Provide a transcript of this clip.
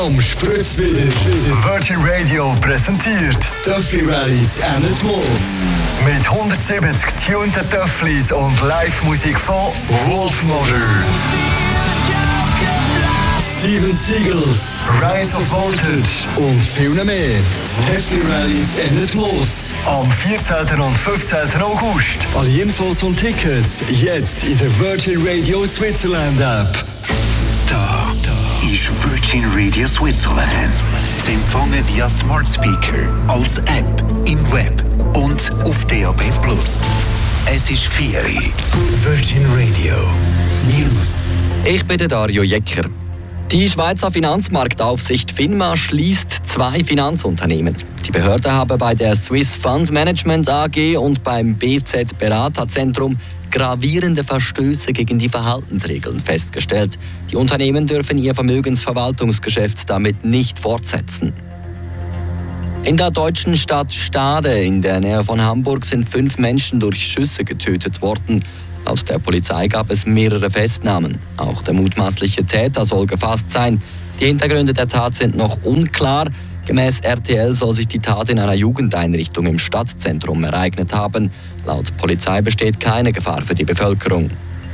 Spritzt wieder. Virgin Radio präsentiert Töffli Rallies and Moos. Mit 170 tunten Töfflis und Live-Musik von Wolfmother, Steven Seagulls, Rise of Voltage und viel mehr. Töffli Rallies and Moos. Am 14. und 15. August. Alle Infos und Tickets jetzt in der Virgin Radio Switzerland App. Da ist Virgin Radio Switzerland. Sie empfangen via Smart Speaker, als App, im Web und auf DAB+. Es ist Ferien. Virgin Radio News. Ich bin der Dario Jecker. Die Schweizer Finanzmarktaufsicht FINMA schließt 2 Finanzunternehmen. Die Behörde habe bei der Swiss Fund Management AG und beim BZ Beraterzentrum gravierende Verstöße gegen die Verhaltensregeln festgestellt. Die Unternehmen dürfen ihr Vermögensverwaltungsgeschäft damit nicht fortsetzen. In der deutschen Stadt Stade in der Nähe von Hamburg sind 5 Menschen durch Schüsse getötet worden. Laut der Polizei gab es mehrere Festnahmen. Auch der mutmaßliche Täter soll gefasst sein. Die Hintergründe der Tat sind noch unklar. Gemäß RTL soll sich die Tat in einer Jugendeinrichtung im Stadtzentrum ereignet haben. Laut Polizei besteht keine Gefahr für die Bevölkerung.